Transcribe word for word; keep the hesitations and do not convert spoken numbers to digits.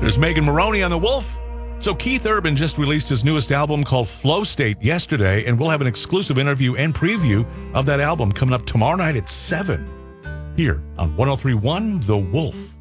There's Megan Moroney on The Wolf. So Keith Urban just released his newest album called Flow State yesterday, and we'll have an exclusive interview and preview of that album coming up tomorrow night at seven here on one oh three point one The Wolf.